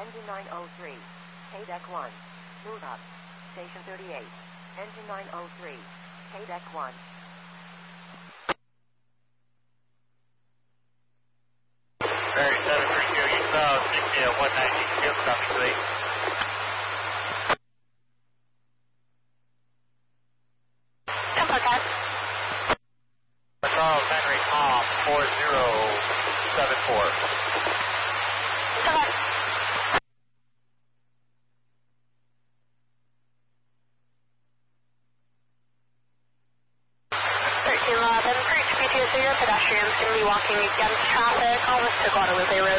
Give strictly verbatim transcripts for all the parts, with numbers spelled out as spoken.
Engine nine oh three. K-Deck one. Move up. Station thirty-eight. Engine nine oh three. K-Deck one. Barry seven three two, you saw sixty at one ninety, skip, copy three. Tempo time. Charles Henry Tom, four zero seven four. Come on. thirteen eleven, for H P two zero, pedestrians going to be walking against traffic, almost to Guadalupe Road.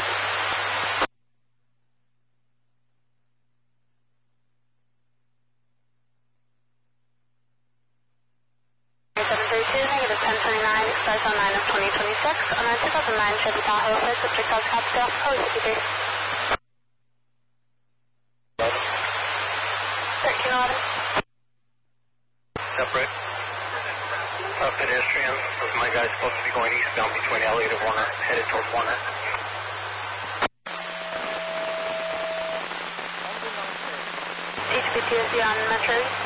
seven three two, negative ten twenty-nine, expires on nine of twenty twenty-six, on our two thousand nine Chevy Tahoe, for District of Scottsdale, Code fifty-three. thirteen eleven. Separate. Uh, pedestrians, with my guy supposed to be going eastbound between Elliott and Warner, headed towards Warner. H P T S D on Metro East.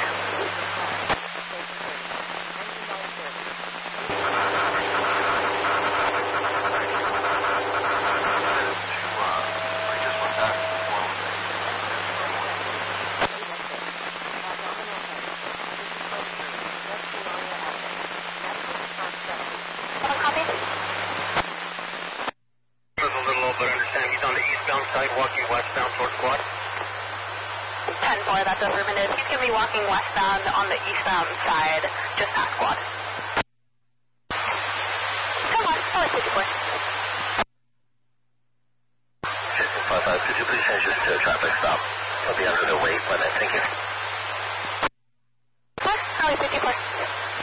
Walking westbound towards Quad. ten four, that's affirmative. He's going to be walking westbound on the eastbound side, just past Quad. Come on, oh, it's fifty-four. fifteen five five, could you please change this to a traffic stop? I'll be under the weight limit, thank you. What? Oh, it's fifty-four.